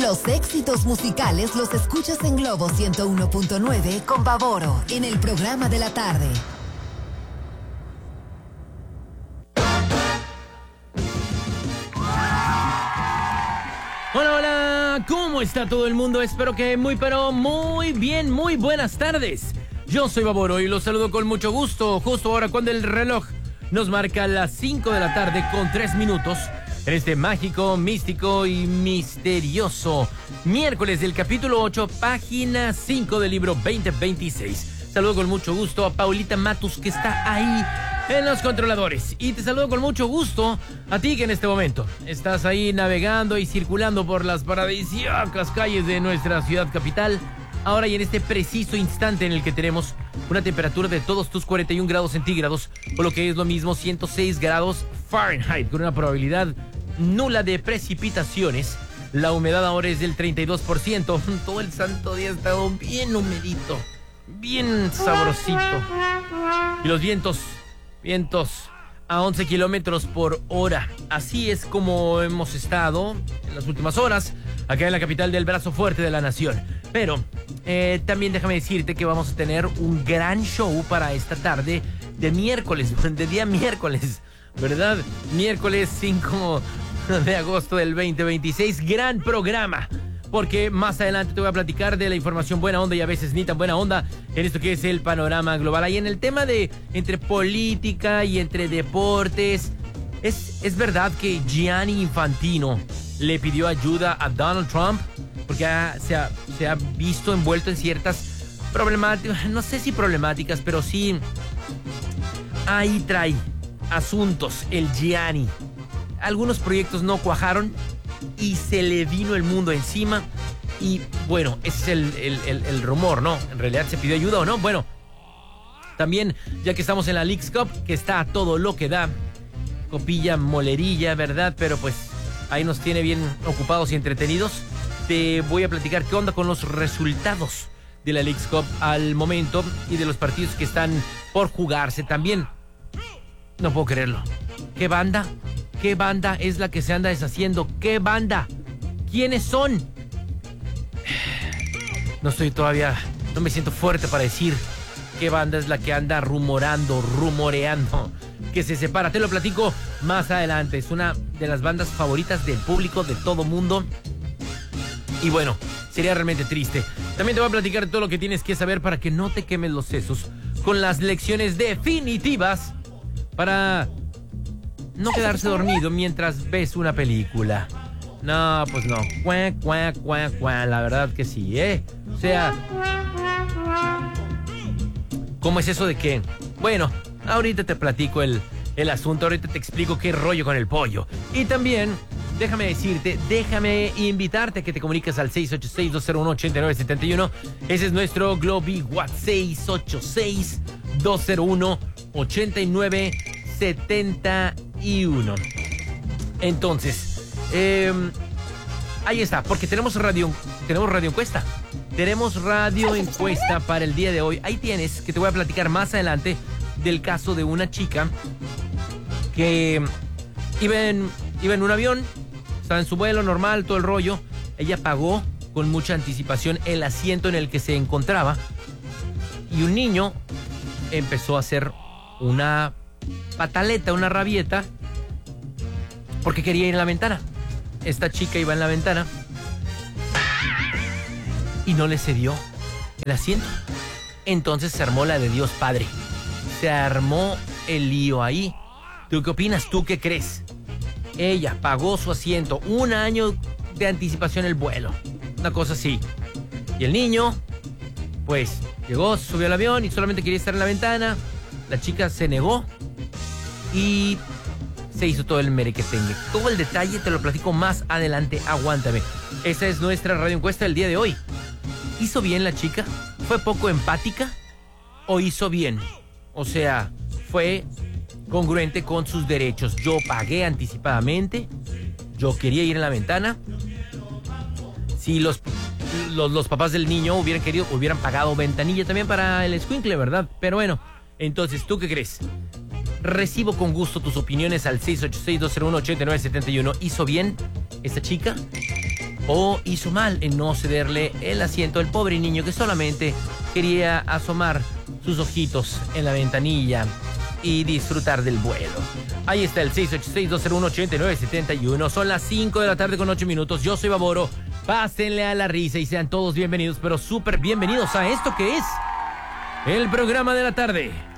Los éxitos musicales los escuchas en Globo 101.9 con Baboro en el programa de la tarde. Hola, hola, ¿cómo está todo el mundo? Espero que pero muy bien, muy buenas tardes. Yo soy Baboro y los saludo con mucho gusto, justo ahora cuando el reloj nos marca las 5 de la tarde con 3 minutos, en este mágico, místico y misterioso miércoles del capítulo 8, página 5 del libro 2026. Saludo con mucho gusto a Paulita Matus, que está ahí en los controladores. Y te saludo con mucho gusto a ti, que en este momento estás ahí navegando y circulando por las paradisíacas calles de nuestra ciudad capital. Ahora y en este preciso instante en el que tenemos una temperatura de todos tus 41 grados centígrados, o lo que es lo mismo, 106 grados Fahrenheit, con una probabilidad nula de precipitaciones. La humedad ahora es del 32%. Todo el santo día ha estado bien humedito, bien sabrosito. Y los vientos a 11 kilómetros por hora. Así es como hemos estado en las últimas horas acá en la capital del brazo fuerte de la nación. Pero también déjame decirte que vamos a tener un gran show para esta tarde de miércoles, de día miércoles, ¿verdad? Miércoles 5 de agosto del 2026. Gran programa, porque más adelante te voy a platicar de la información buena onda y a veces ni tan buena onda en esto que es el panorama global. Ahí en el tema de entre política y entre deportes, es verdad que Gianni Infantino le pidió ayuda a Donald Trump porque se ha visto envuelto en ciertas problemáticas, no sé si problemáticas, pero sí ahí trae asuntos el Gianni. Algunos proyectos no cuajaron y se le vino el mundo encima. Y bueno, ese es el rumor, ¿no? En realidad se pidió ayuda o no. Bueno, también, ya que estamos en la Leagues Cup, que está a todo lo que da, copilla, molerilla, ¿verdad? Pero pues ahí nos tiene bien ocupados y entretenidos. Te voy a platicar qué onda con los resultados de la Leagues Cup al momento y de los partidos que están por jugarse también. No puedo creerlo. ¿Qué banda? ¿Qué banda es la que se anda deshaciendo? ¿Qué banda? ¿Quiénes son? No me siento fuerte para decir qué banda es la que anda rumoreando que se separa. Te lo platico más adelante. Es una de las bandas favoritas del público, de todo mundo. Y bueno, sería realmente triste. También te voy a platicar todo lo que tienes que saber para que no te quemes los sesos con las lecciones definitivas para no quedarse dormido mientras ves una película. No, pues no. La verdad que sí, ¿eh? O sea, ¿cómo es eso de qué? Bueno, ahorita te platico el asunto. Ahorita te explico qué rollo con el pollo. Y también, déjame invitarte a que te comuniques al 686-201-8971. Ese es nuestro Globi WhatsApp, 686-201-8971. Entonces, ahí está, porque tenemos radio encuesta. Tenemos radio encuesta para el día de hoy. Ahí tienes, que te voy a platicar más adelante del caso de una chica que iba en un avión, estaba en su vuelo normal, todo el rollo. Ella pagó con mucha anticipación el asiento en el que se encontraba y un niño empezó a hacer una pataleta, una rabieta, porque quería ir a la ventana. Esta chica iba en la ventana y no le cedió el asiento. Entonces se armó la de Dios Padre. Se armó el lío ahí. ¿Tú qué opinas? ¿Tú qué crees? Ella pagó su asiento, 1 año de anticipación el vuelo, una cosa así. Y el niño, pues, llegó, subió al avión y solamente quería estar en la ventana. La chica se negó y se hizo todo el merequetengue. Todo el detalle te lo platico más adelante, aguántame. Esa es nuestra radio encuesta del día de hoy. ¿Hizo bien la chica? ¿Fue poco empática? ¿O hizo bien? O sea, fue congruente con sus derechos. Yo pagué anticipadamente, yo quería ir a la ventana. Si los papás del niño hubieran querido, hubieran pagado ventanilla también para el escuincle, ¿verdad? Pero bueno, entonces, ¿tú qué crees? Recibo con gusto tus opiniones al 686-201-8971. ¿Hizo bien esta chica? o hizo mal en no cederle el asiento al pobre niño que solamente quería asomar sus ojitos en la ventanilla y disfrutar del vuelo. Ahí está el 686-201-8971. Son las 5 de la tarde con 8 minutos. Yo soy Baboro. Pásenle a la risa y sean todos bienvenidos, pero súper bienvenidos a esto que es el programa de la tarde.